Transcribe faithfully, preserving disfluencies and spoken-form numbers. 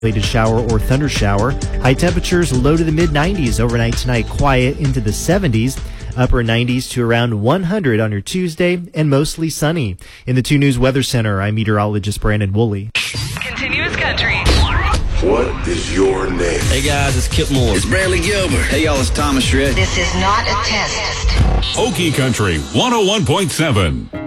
shower or thunder shower. High temperatures low to the mid nineties overnight tonight, quiet into the seventies. Upper nineties to around one hundred on your Tuesday, and mostly sunny. In the two News Weather Center, I'm meteorologist Brandon Woolley. Continuous country. What is your name? Hey guys, it's Kip Moore. It's Bradley Gilbert. Hey y'all, it's Thomas Shred. This is not a test. Okie Country one oh one point seven.